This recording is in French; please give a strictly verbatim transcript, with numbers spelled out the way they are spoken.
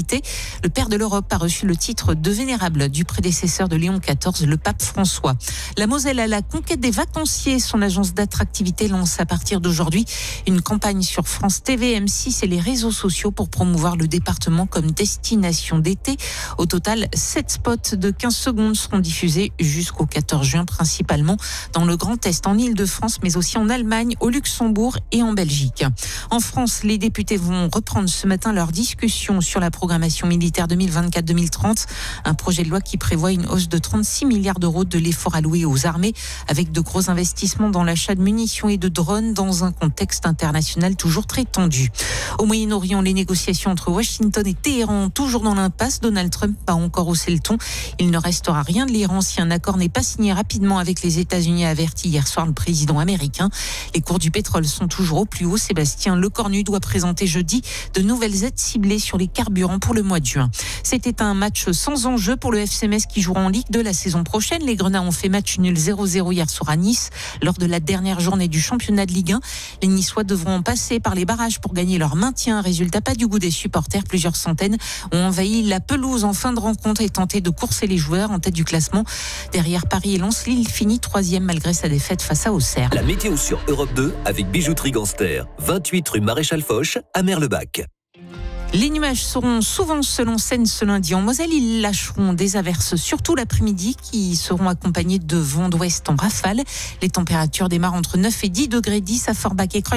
l'Antiquité. Le père de l'Europe a reçu le titre de vénérable du prédécesseur de Léon quatorze, le pape François. La Moselle à la conquête des vacanciers. Son agence d'attractivité lance à partir d'aujourd'hui une campagne sur France T V, M six et les réseaux sociaux pour promouvoir le département comme destination d'été. Au total, sept spots de quinze secondes seront diffusés jusqu'au quatorze juin, principalement dans le Grand Est, en Île-de-France, mais aussi en Allemagne, au Luxembourg et en Belgique. En France, les députés vont reprendre ce matin leur discussion sur la programmation militaire deux mille vingt-quatre deux mille trente. Un projet de loi qui prévoit une hausse de trente-six milliards d'euros de l'effort alloué aux armées, avec de gros investissements dans l'achat de munitions et de drones dans un contexte international toujours très tendu. Au Moyen-Orient, les négociations entre Washington et Téhéran toujours dans l'impasse. Donald Trump a encore haussé le ton. Il ne restera rien de l'Iran si un accord n'est pas signé rapidement avec les États-Unis, a averti hier soir le président américain. Les cours du pétrole sont toujours au plus haut. Sébastien Lecornu doit présenter jeudi de nouvelles aides ciblées sur les carburants pour le mois de juin. C'était un match sans enjeu pour le F C Metz qui jouera en Ligue deux la saison prochaine. Les Grenats ont fait match nul zéro zéro hier soir à Nice lors de la dernière journée du championnat de Ligue un. Les Niçois devront passer par les barrages pour gagner leur maintien. Résultat pas du goût des supporters. Plusieurs centaines ont envahi la pelouse en fin de rencontre et tenté de courser les joueurs en tête du classement. Derrière Paris et Lens, Lille finit troisième malgré sa défaite face à Auxerre. La météo sur Europe deux avec Bijouterie Ganster, vingt-huit rue Maréchal Foch à Merlebach. Les nuages seront souvent selon Seine ce lundi en Moselle. Ils lâcheront des averses surtout l'après-midi qui seront accompagnées de vents d'ouest en rafale. Les températures démarrent entre neuf et dix degrés dix à Forbach et Creil.